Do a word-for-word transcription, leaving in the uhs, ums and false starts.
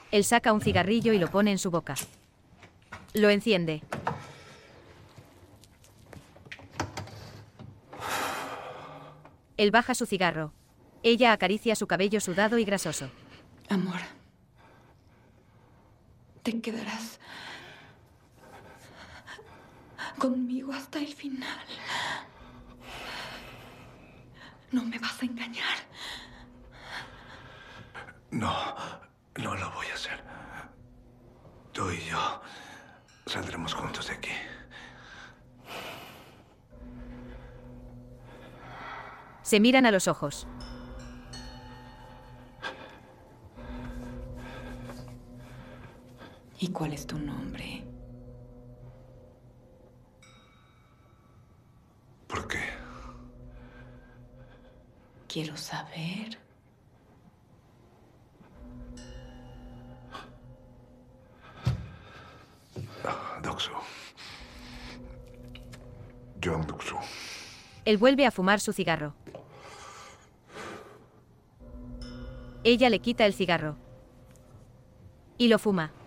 Él saca un cigarrillo y lo pone en su boca. Lo enciende. Él baja su cigarro. Ella acaricia su cabello sudado y grasoso. Amor, te quedarás conmigo hasta el final. No me vas a engañar. No, no lo voy a hacer. Tú y yo saldremos juntos de aquí. Se miran a los ojos. ¿Y cuál es tu nombre? ¿Por qué? Quiero saber. Ah, Doksu. John Doksu. Él vuelve a fumar su cigarro. Ella le quita el cigarro. Y lo fuma.